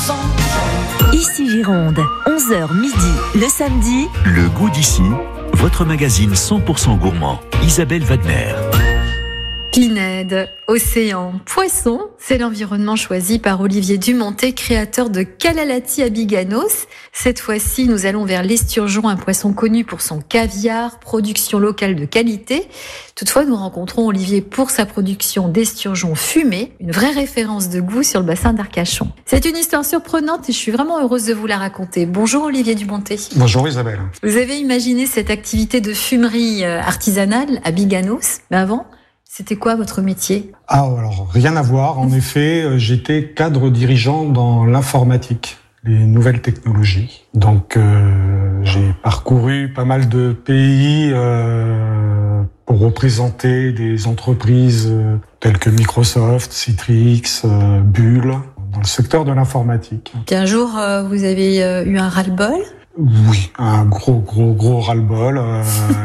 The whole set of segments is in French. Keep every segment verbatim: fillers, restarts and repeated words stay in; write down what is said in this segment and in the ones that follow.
Ici Gironde, onze heures midi, le samedi. Le goût d'ici, votre magazine cent pour cent gourmand. Isabelle Wagner. Pinède, océan, poisson, c'est l'environnement choisi par Olivier Dumontet, créateur de Kalalati à Biganos. Cette fois-ci, nous allons vers l'esturgeon, un poisson connu pour son caviar, production locale de qualité. Toutefois, nous rencontrons Olivier pour sa production d'esturgeon fumé, une vraie référence de goût sur le bassin d'Arcachon. C'est une histoire surprenante et je suis vraiment heureuse de vous la raconter. Bonjour Olivier Dumontet. Bonjour Isabelle. Vous avez imaginé cette activité de fumerie artisanale à Biganos, mais avant, c'était quoi votre métier ? Ah, alors rien à voir. En effet, j'étais cadre dirigeant dans l'informatique, les nouvelles technologies. Donc, euh, j'ai parcouru pas mal de pays euh, pour représenter des entreprises euh, telles que Microsoft, Citrix, euh, Bull, dans le secteur de l'informatique. Puis un jour, euh, vous avez euh, eu un ras-le-bol ? Oui, un gros, gros, gros ras-le-bol, euh,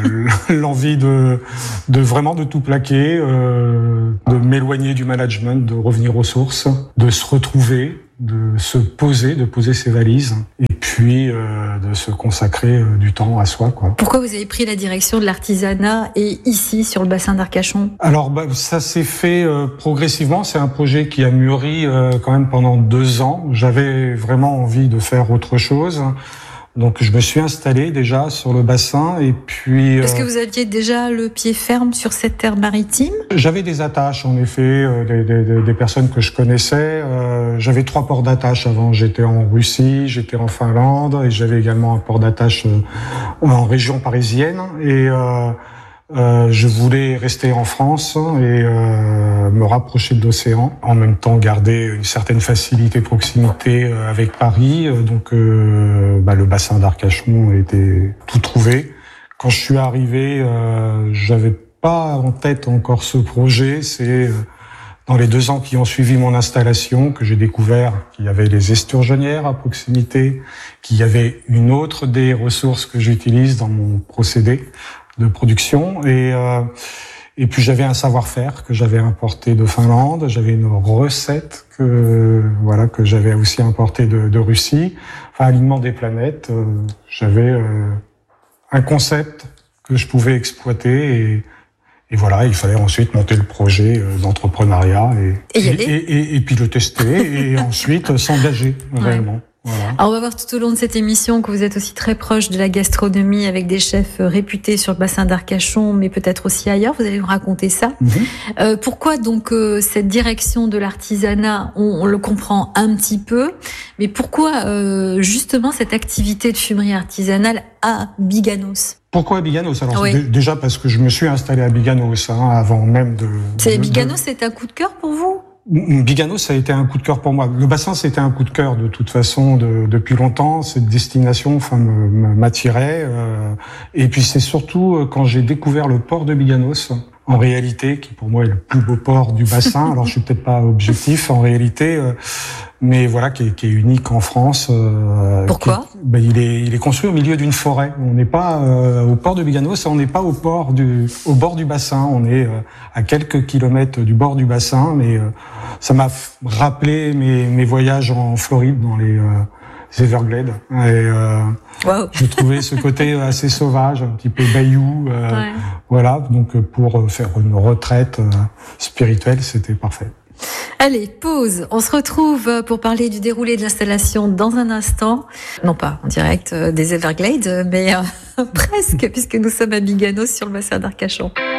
l'envie de, de vraiment de tout plaquer, euh, de m'éloigner du management, de revenir aux sources, de se retrouver, de se poser, de poser ses valises, et puis euh, de se consacrer euh, du temps à soi, quoi. Pourquoi vous avez pris la direction de l'artisanat et ici sur le bassin d'Arcachon ? Alors, bah, ça s'est fait euh, progressivement. C'est un projet qui a mûri euh, quand même pendant deux ans. J'avais vraiment envie de faire autre chose. Donc je me suis installé déjà sur le bassin et puis... Est-ce que vous aviez déjà le pied ferme sur cette terre maritime ? J'avais des attaches en effet, euh, des, des, des personnes que je connaissais. Euh, j'avais trois ports d'attache avant. J'étais en Russie, j'étais en Finlande et j'avais également un port d'attache euh, en région parisienne. Et euh, euh, je voulais rester en France et euh, me rapprocher de l'océan. En même temps garder une certaine facilité, proximité euh, avec Paris. Donc euh, bah, le bassin d'Arcachon était tout trouvé. Quand je suis arrivé, euh, j'avais pas en tête encore ce projet. C'est euh, dans les deux ans qui ont suivi mon installation que j'ai découvert qu'il y avait les esturgeonnières à proximité, qu'il y avait une autre des ressources que j'utilise dans mon procédé de production. Et, euh, et puis j'avais un savoir-faire que j'avais importé de Finlande. J'avais une recette que voilà que j'avais aussi importée de, de Russie. Enfin, Alignement des planètes. Euh, j'avais euh, un concept que je pouvais exploiter et Et voilà, il fallait ensuite monter le projet d'entrepreneuriat et, et, et, et, et puis le tester et ensuite s'engager réellement. Voilà. Alors on va voir tout au long de cette émission que vous êtes aussi très proche de la gastronomie avec des chefs réputés sur le bassin d'Arcachon, mais peut-être aussi ailleurs. Vous allez nous raconter ça. Mm-hmm. Euh, pourquoi donc euh, cette direction de l'artisanat, on, on le comprend un petit peu, mais pourquoi euh, justement cette activité de fumerie artisanale à Biganos ? Pourquoi Biganos ? Alors oui. d- déjà parce que je me suis installé à Biganos hein, avant même de. C'est de, Biganos, de... c'est un coup de cœur pour vous ? Biganos, ça a été un coup de cœur pour moi. Le bassin, c'était un coup de cœur de toute façon de, depuis longtemps. Cette destination, enfin, me, me, m'attirait. Euh, et puis c'est surtout euh, quand j'ai découvert le port de Biganos, en réalité, qui pour moi est le plus beau port du bassin. Alors je suis peut-être pas objectif en réalité, euh, mais voilà, qui est, qui est unique en France. Euh, Pourquoi ? Qui, ben, il est, il est construit au milieu d'une forêt. On n'est pas euh, au port de Biganos, on n'est pas au port du, au bord du bassin. On est euh, à quelques kilomètres du bord du bassin, mais euh, ça m'a f- rappelé mes, mes voyages en Floride dans les euh, Everglades. Et euh, wow. j'ai trouvé ce côté assez sauvage, un petit peu bayou. Euh, ouais. Voilà, donc pour faire une retraite euh, spirituelle, c'était parfait. Allez, pause. On se retrouve pour parler du déroulé de l'installation dans un instant. Non pas en direct des Everglades, mais euh, presque, puisque nous sommes à Biganos sur le bassin d'Arcachon.